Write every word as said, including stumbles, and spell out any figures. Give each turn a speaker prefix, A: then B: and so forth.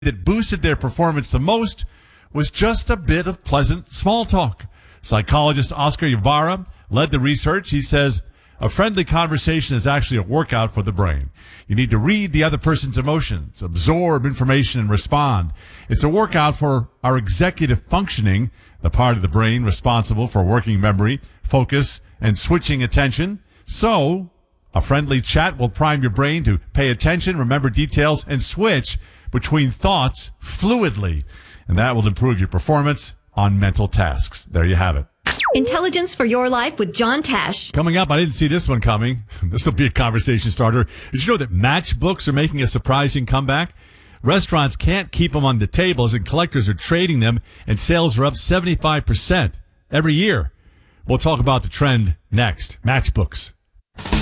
A: that boosted their performance the most was just a bit of pleasant small talk. Psychologist Oscar Ybarra led the research. He says a friendly conversation is actually a workout for the brain. You need to read the other person's emotions, absorb information, and respond. It's a workout for our executive functioning, the part of the brain responsible for working memory, focus, and switching attention. So, a friendly chat will prime your brain to pay attention, remember details, and switch between thoughts fluidly. And that will improve your performance on mental tasks. There you have it.
B: Intelligence for your life with John Tash.
A: Coming up, I didn't see this one coming. This will be a conversation starter. Did you know that matchbooks are making a surprising comeback? Restaurants can't keep them on the tables, and collectors are trading them, and sales are up seventy-five percent every year. We'll talk about the trend next. Matchbooks.